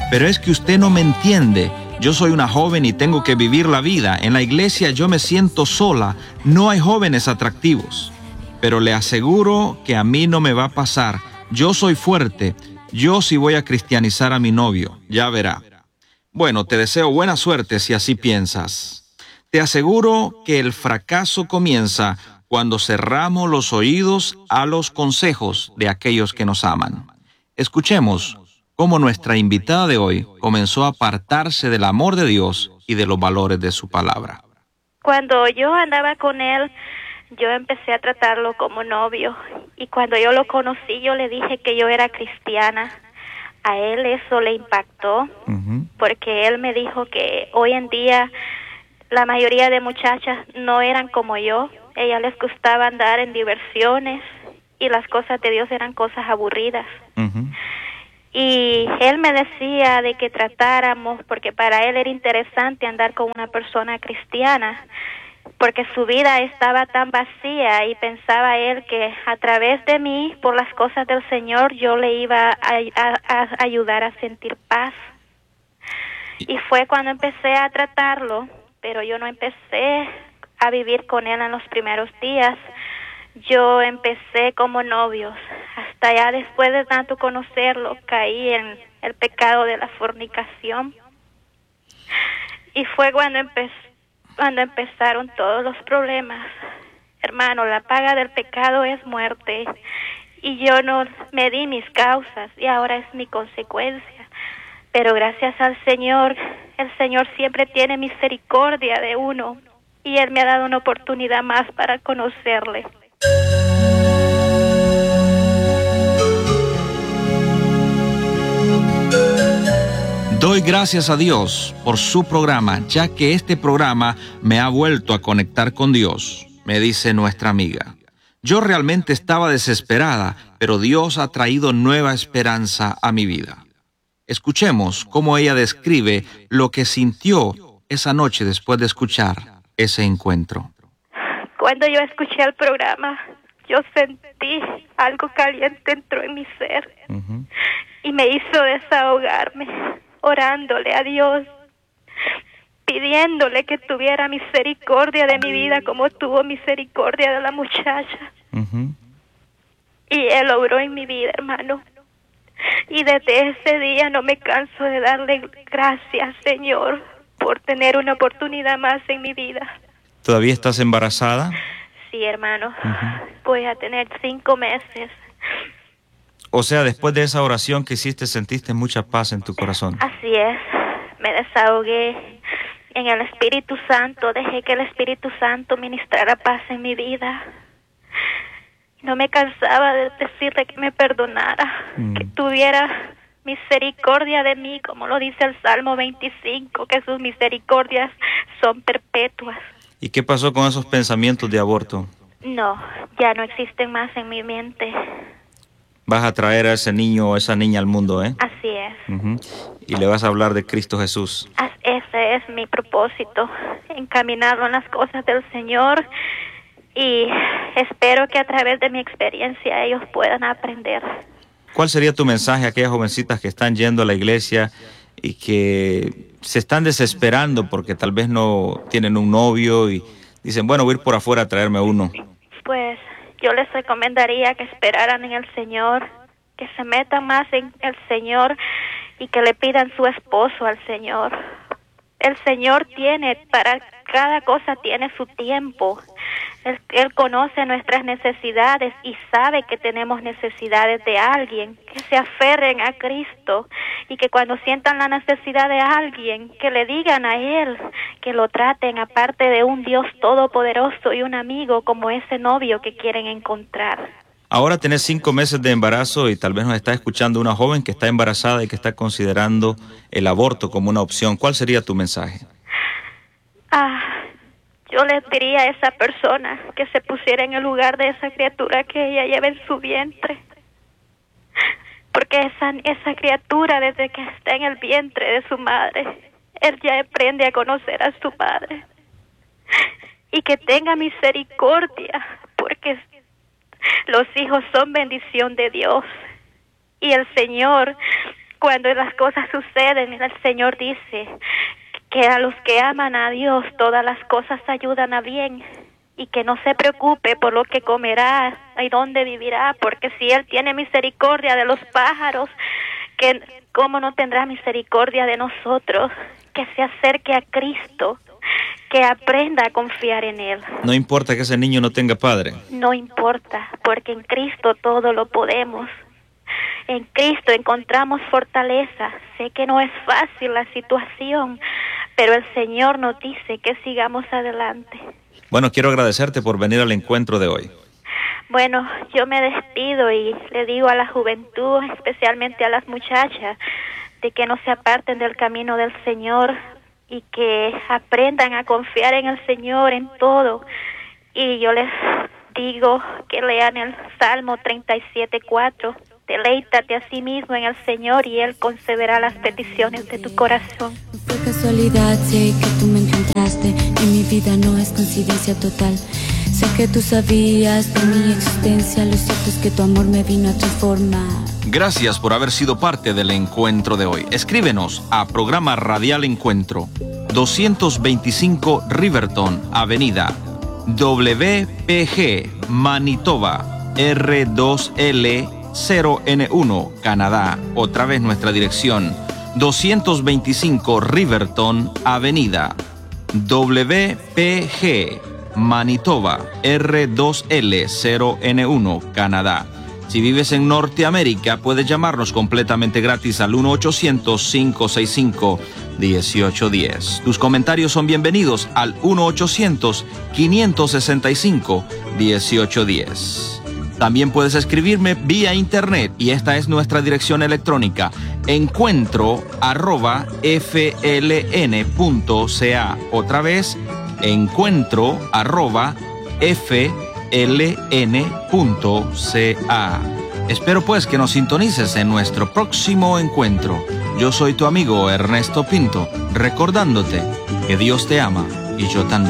Pero es que usted no me entiende. Yo soy una joven y tengo que vivir la vida. En la iglesia yo me siento sola. No hay jóvenes atractivos. Pero le aseguro que a mí no me va a pasar. Yo soy fuerte. Yo sí voy a cristianizar a mi novio. Ya verá. Bueno, te deseo buena suerte si así piensas. Te aseguro que el fracaso comienza cuando cerramos los oídos a los consejos de aquellos que nos aman. Escuchemos cómo nuestra invitada de hoy comenzó a apartarse del amor de Dios y de los valores de su palabra. Cuando yo andaba con él, yo empecé a tratarlo como novio. Y cuando yo lo conocí, yo le dije que yo era cristiana. A él eso le impactó, porque él me dijo que hoy en día la mayoría de muchachas no eran como yo. Ellas les gustaba andar en diversiones y las cosas de Dios eran cosas aburridas. Y él me decía de que tratáramos, porque para él era interesante andar con una persona cristiana, porque su vida estaba tan vacía y pensaba él que a través de mí, por las cosas del Señor, yo le iba a ayudar a sentir paz. Y fue cuando empecé a tratarlo, pero yo no empecé a vivir con él en los primeros días. Yo empecé como novios. Hasta ya después de tanto conocerlo, caí en el pecado de la fornicación. Y fue cuando empezaron todos los problemas. Hermano, la paga del pecado es muerte. Y yo no me di mis causas y ahora es mi consecuencia. Pero gracias al Señor, el Señor siempre tiene misericordia de uno. Y Él me ha dado una oportunidad más para conocerle. Doy gracias a Dios por su programa, ya que este programa me ha vuelto a conectar con Dios, me dice nuestra amiga. Yo realmente estaba desesperada, pero Dios ha traído nueva esperanza a mi vida. Escuchemos cómo ella describe lo que sintió esa noche después de escuchar ese encuentro. Cuando yo escuché el programa, yo sentí algo caliente entró en mi ser y me hizo desahogarme, orándole a Dios, pidiéndole que tuviera misericordia de mi vida como tuvo misericordia de la muchacha. Y Él obró en mi vida, hermano. Y desde ese día no me canso de darle gracias, Señor, por tener una oportunidad más en mi vida. ¿Todavía estás embarazada? Sí, hermano. Voy a tener 5 meses. O sea, después de esa oración que hiciste, sentiste mucha paz en tu corazón. Así es. Me desahogué en el Espíritu Santo. Dejé que el Espíritu Santo ministrara paz en mi vida. No me cansaba de decirle que me perdonara, que tuviera misericordia de mí, como lo dice el Salmo 25, que sus misericordias son perpetuas. ¿Y qué pasó con esos pensamientos de aborto? No, ya no existen más en mi mente. Vas a traer a ese niño o esa niña al mundo, ¿eh? Así es. Y le vas a hablar de Cristo Jesús. Ese es mi propósito, encaminarlo en las cosas del Señor. Y espero que a través de mi experiencia ellos puedan aprender. ¿Cuál sería tu mensaje a aquellas jovencitas que están yendo a la iglesia y que se están desesperando porque tal vez no tienen un novio y dicen, bueno, voy a ir por afuera a traerme uno? Pues yo les recomendaría que esperaran en el Señor, que se metan más en el Señor y que le pidan su esposo al Señor. El Señor tiene, para cada cosa tiene su tiempo. Él conoce nuestras necesidades y sabe que tenemos necesidades de alguien, que se aferren a Cristo y que cuando sientan la necesidad de alguien, que le digan a Él, que lo traten aparte de un Dios todopoderoso y un amigo como ese novio que quieren encontrar. Ahora tenés 5 meses de embarazo y tal vez nos está escuchando una joven que está embarazada y que está considerando el aborto como una opción. ¿Cuál sería tu mensaje? Yo le diría a esa persona que se pusiera en el lugar de esa criatura que ella lleva en su vientre. Porque esa criatura, desde que está en el vientre de su madre, él ya aprende a conocer a su padre. Y que tenga misericordia, porque los hijos son bendición de Dios. Y el Señor cuando las cosas suceden, el Señor dice que a los que aman a Dios todas las cosas ayudan a bien, y que no se preocupe por lo que comerá y dónde vivirá, porque si Él tiene misericordia de los pájaros, que cómo no tendrá misericordia de nosotros. Que se acerque a Cristo, que aprenda a confiar en Él. No importa que ese niño no tenga padre. No importa, porque en Cristo todo lo podemos. En Cristo encontramos fortaleza. Sé que no es fácil la situación, pero el Señor nos dice que sigamos adelante. Bueno, quiero agradecerte por venir al encuentro de hoy. Bueno, yo me despido y le digo a la juventud, especialmente a las muchachas, de que no se aparten del camino del Señor y que aprendan a confiar en el Señor en todo. Y yo les digo que lean el Salmo 37:4. Deleítate a sí mismo en el Señor y Él concederá las peticiones de tu corazón. No fue casualidad, sé que tú me encontraste. En mi vida no es coincidencia total. Sé que tú sabías de mi existencia. Lo cierto es que tu amor me vino a transformar. Gracias por haber sido parte del encuentro de hoy. Escríbenos a Programa Radial Encuentro, 225 Riverton Avenida, WPG, Manitoba, R2L0N1, Canadá. Otra vez nuestra dirección, 225 Riverton Avenida, WPG, Manitoba, R2L0N1, Canadá. Si vives en Norteamérica, puedes llamarnos completamente gratis al 1-800-565-1810. Tus comentarios son bienvenidos al 1-800-565-1810. También puedes escribirme vía internet y esta es nuestra dirección electrónica, encuentro@fln.ca. Otra vez, encuentro@fln.ca. Espero pues que nos sintonices en nuestro próximo encuentro. Yo soy tu amigo Ernesto Pinto, recordándote que Dios te ama y yo también.